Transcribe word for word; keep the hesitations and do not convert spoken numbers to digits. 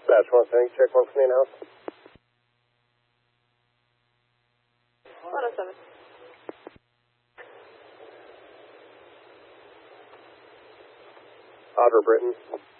Dispatch one seventy, check one from the in-house. one oh seven. Audra Britton.